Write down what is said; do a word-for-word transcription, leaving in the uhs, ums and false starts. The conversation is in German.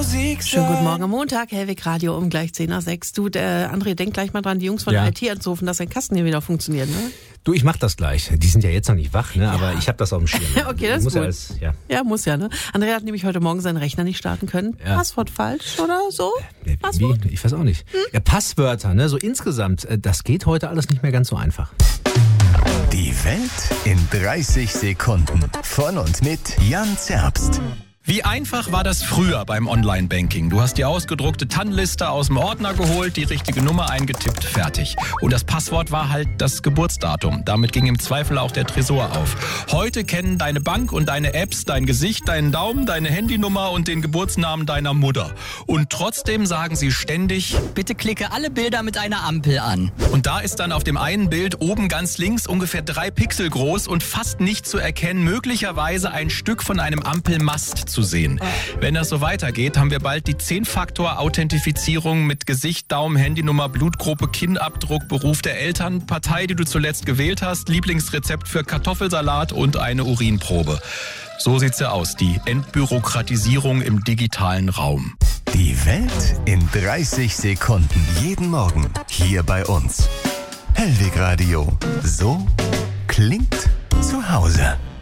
Musik sein. Schönen guten Morgen am Montag, Hellwig Radio um gleich zehn nach sechs. Du, äh, André, denk gleich mal dran, die Jungs von Ja. der I T anzurufen, dass dein Kasten hier wieder funktioniert, ne? Du, ich mach das gleich. Die sind ja jetzt noch nicht wach, ne? Aber ich habe das auf dem Schirm. Okay, das ist muss gut. Ja, alles, ja. Ja, muss ja, ne? André hat nämlich heute Morgen seinen Rechner nicht starten können. Ja. Passwort falsch oder so? Wie? Passwort? Ich weiß auch nicht. Hm? Ja, Passwörter, ne? So insgesamt, äh, das geht heute alles nicht mehr ganz so einfach. Die Welt in dreißig Sekunden. Von und mit Jan Zerbst. Wie einfach war das früher beim Online-Banking? Du hast die ausgedruckte T A N-Liste aus dem Ordner geholt, die richtige Nummer eingetippt, fertig. Und das Passwort war halt das Geburtsdatum. Damit ging im Zweifel auch der Tresor auf. Heute kennen deine Bank und deine Apps dein Gesicht, deinen Daumen, deine Handynummer und den Geburtsnamen deiner Mutter. Und trotzdem sagen sie ständig: Bitte klicke alle Bilder mit einer Ampel an. Und da ist dann auf dem einen Bild oben ganz links ungefähr drei Pixel groß und fast nicht zu erkennen, möglicherweise ein Stück von einem Ampelmast zu sehen. Wenn das so weitergeht, haben wir bald die zehn-Faktor-Authentifizierung mit Gesicht, Daumen, Handynummer, Blutgruppe, Kinnabdruck, Beruf der Eltern, Partei, die du zuletzt gewählt hast, Lieblingsrezept für Kartoffelsalat und eine Urinprobe. So sieht's ja aus, die Entbürokratisierung im digitalen Raum. Die Welt in dreißig Sekunden. Jeden Morgen hier bei uns. Hellwig Radio. So klingt zu Hause.